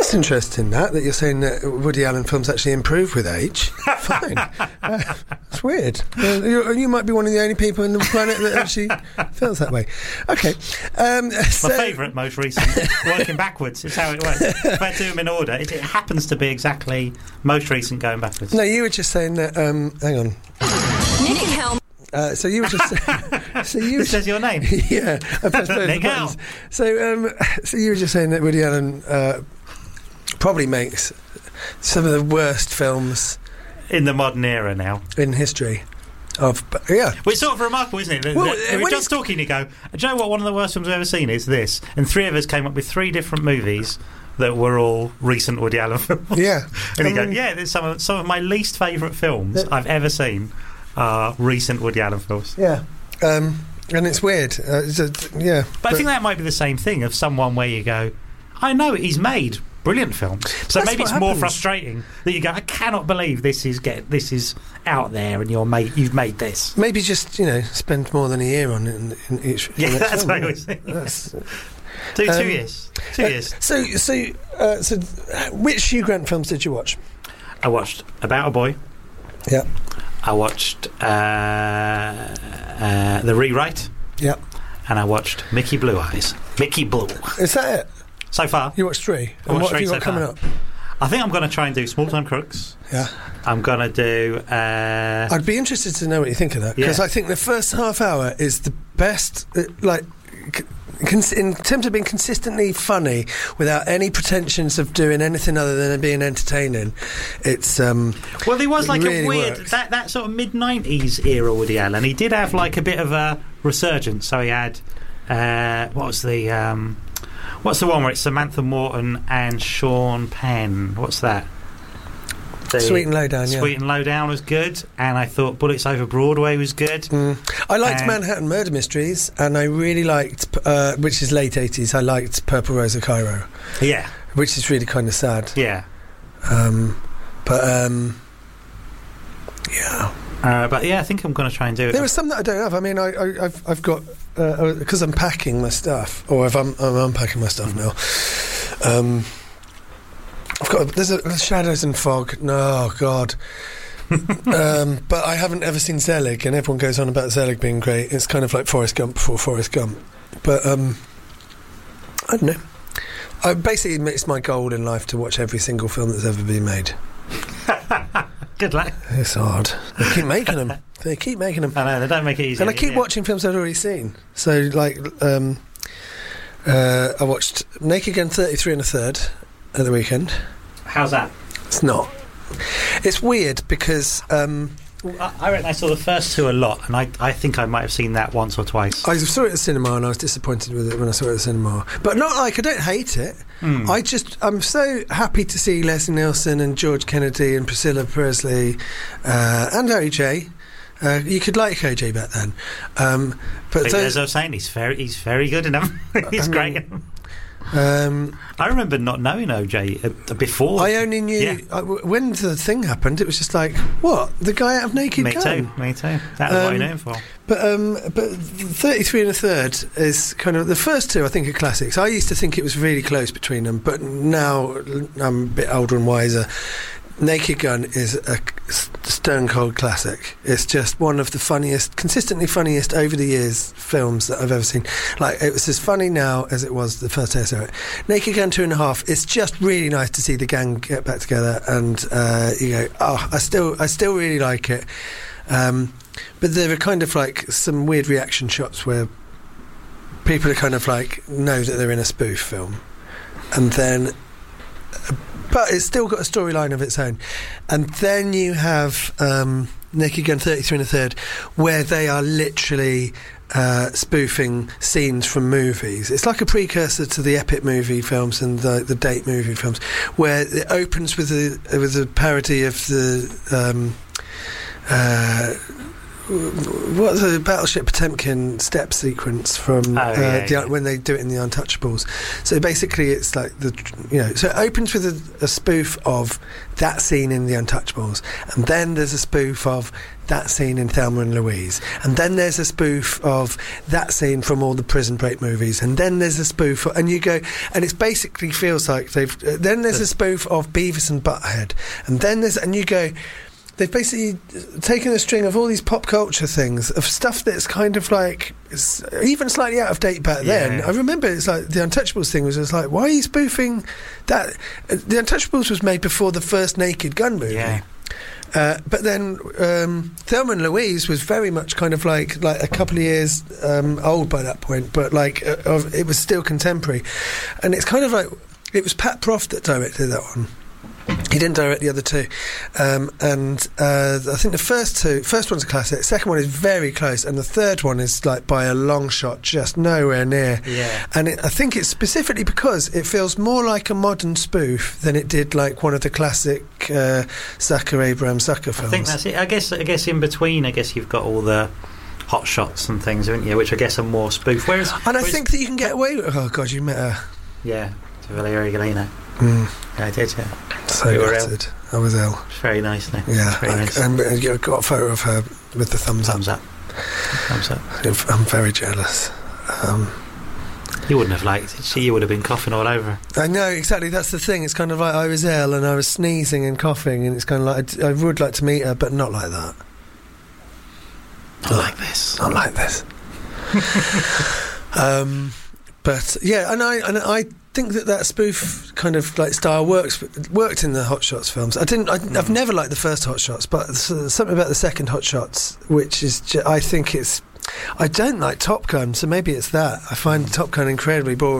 That's interesting, that you're saying that Woody Allen films actually improve with age. Fine. It's weird. You might be one of the only people on the planet that actually feels that way. Okay. My favourite, most recent, working backwards is how it works. If I do them in order, it happens to be exactly most recent going backwards. No, you were just saying that... hang on. Nick Helm. So you were just... It says your name. Yeah. I pressed both Nick buttons. So you were just saying that Woody Allen probably makes some of the worst films... In the modern era now. In history. Well, it's sort of remarkable, isn't it? We were just talking, you go, do you know what one of the worst films I've ever seen is this? And three of us came up with three different movies that were all recent Woody Allen films. Yeah. And you go, yeah, there's some of my least favourite films I've ever seen are recent Woody Allen films. Yeah. And it's weird. Yeah. But I think that might be the same thing of someone where you go, I know he's made brilliant films. So maybe it's more frustrating that you go, I cannot believe this is out there and you've made this. Maybe just, spend more than a year on it in each Yeah, that's film. what I was thinking. 2 years. 2 years. So which Hugh Grant films did you watch? I watched About a Boy. Yeah. I watched The Rewrite. Yeah. And I watched Mickey Blue Eyes. Mickey Blue. Is that it? So far. You watched 3? And what have you got coming up? I think I'm going to try and do Small Time Crooks. Yeah. I'm going to do... I'd be interested to know what you think of that. Because I think the first half hour is the best... in terms of being consistently funny without any pretensions of doing anything other than being entertaining, it's well, there was like really a weird that sort of mid-90s era Woody Allen. He did have like a bit of a resurgence. So he had what's the one where it's Samantha Morton and Sean Penn? What's that? Sweet and Low Down, yeah. Sweet and Low Down was good, and I thought Bullets Over Broadway was good. I liked Manhattan Murder Mysteries, and I really liked, which is late 80s, I liked Purple Rose of Cairo. Yeah. Which is really kind of sad. Yeah. Yeah. But yeah, I think I'm going to try and do it. There are some that I don't have. I mean, I've got because I'm packing my stuff, or if I'm unpacking my stuff now. There's Shadows and Fog. No, God. But I haven't ever seen Zelig, and everyone goes on about Zelig being great. It's kind of like Forrest Gump before Forrest Gump. But I don't know. Basically, it's my goal in life to watch every single film that's ever been made. Good luck. It's hard. They keep making them. I know, they don't make it easy. And I keep watching films I've already seen. So, like, I watched Naked Gun 33 1/3 at the weekend. How's that? It's not. It's weird because... I reckon I saw the first two a lot, and I think I might have seen that once or twice. I saw it at the cinema, and I was disappointed with it when I saw it at the cinema. But not like I don't hate it. I'm so happy to see Leslie Nielsen and George Kennedy and Priscilla Presley and OJ. You could like OJ back then, but as I was saying, he's very good in them. He's great in them. I remember not knowing OJ before. I only knew when the thing happened. It was just like, what, the guy out of Naked Gun? Me too. That's what I know him for. But 33 1/3 is kind of the first two. I think are classics. I used to think it was really close between them, but now I'm a bit older and wiser. Naked Gun is a stone cold classic. It's just one of the consistently funniest over the years films that I've ever seen. Like, it was as funny now as it was the first day I saw it. Naked Gun 2.5. It's just really nice to see the gang get back together, and I still really like it. But there are kind of like some weird reaction shots where people are kind of like know that they're in a spoof film, and then. But it's still got a storyline of its own. And then you have Naked Gun 33 1/3, where they are literally spoofing scenes from movies. It's like a precursor to the epic movie films and the date movie films, where it opens with a parody of the what's the Battleship Potemkin step sequence from when they do it in The Untouchables. So basically it's like so it opens with a spoof of that scene in The Untouchables, and then there's a spoof of that scene in Thelma and Louise, and then there's a spoof of that scene from all the Prison Break movies, and then there's a spoof and you go, and it basically feels like then there's a spoof of Beavis and Butthead, and then you go, they've basically taken a string of all these pop culture things, of stuff that's kind of like even slightly out of date back then. I remember it's like the Untouchables thing was just like, why are you spoofing that? The Untouchables was made before the first Naked Gun movie. Yeah. But then Thelma and Louise was very much kind of like a couple of years old by that point, but it was still contemporary. And it's kind of like, it was Pat Proft that directed that one. He didn't direct the other two, and I think the first one's a classic, second one is very close, and the third one is like by a long shot just nowhere near. And I think it's specifically because it feels more like a modern spoof than it did like one of the classic Abraham Zucker films. I think that's it. I guess in between, you've got all the Hot Shots and things, haven't you, which I guess are more spoof. I think that you can get away with. Oh God, you met her. Yeah, to Valeria Galina. Yeah, I did. Yeah. So gutted. I was ill. It's very nice, no? Yeah, and I got a photo of her with the thumbs up. Thumbs up. I'm very jealous. You wouldn't have liked it. You would have been coughing all over. I know, exactly. That's the thing. It's kind of like I was ill and I was sneezing and coughing, and it's kind of like I would like to meet her, but not like that. Not like this. Not like this. But yeah, and I think that spoof kind of like style worked in the Hot Shots films. I've never liked the first Hot Shots, but something about the second Hot Shots, which is I think it's. I don't like Top Gun, so maybe it's that. I find Top Gun incredibly boring.